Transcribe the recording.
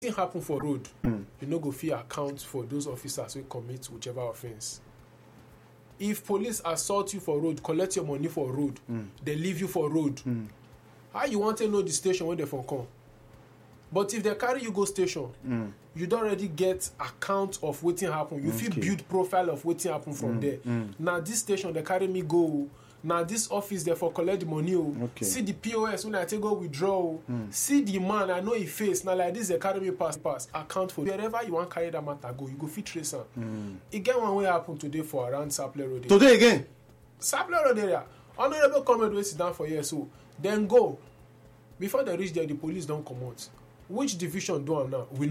Wetin happen for road, you no go fit account for those officers wey commit whichever offence. If police assault you for road, collect your money for road, they leave you for road, how you want to know the station when they for come? But if they carry you go station, you don already get account of wetin happen. You fit build profile of wetin happen from there. Now this station they carry me go. Now this office they for collect the money. See the POS when I take go withdraw. See the man, I know his face. Now like this they carry me pass. Account for wherever you want carry that matter go. You go fit trace am. It get one way happen today for around Sapele Road. Today again? Sapele Road area. Honorable comment wey sit down for here so. Then go. Before they reach there, the police don't come out. Which division do am now? We know.